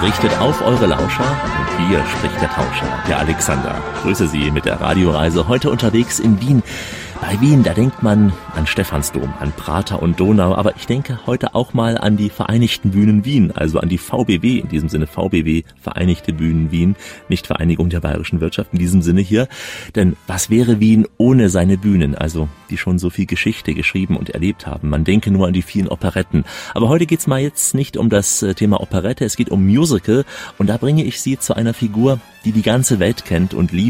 richtet auf eure Lauscher und hier spricht der Tauscher, der Alexander. Grüße Sie mit der Radioreise, heute unterwegs in Wien. Bei Wien, da denkt man an Stephansdom, an Prater und Donau, aber ich denke heute auch mal an die Vereinigten Bühnen Wien, also an die VBW, in diesem Sinne VBW, Vereinigte Bühnen Wien, nicht Vereinigung der bayerischen Wirtschaft, in diesem Sinne hier. Denn was wäre Wien ohne seine Bühnen, also die schon so viel Geschichte geschrieben und erlebt haben? Man denke nur an die vielen Operetten. Aber heute geht's mal jetzt nicht um das Thema Operette, es geht um Musical und da bringe ich Sie zu einer Figur, die die ganze Welt kennt und liebt.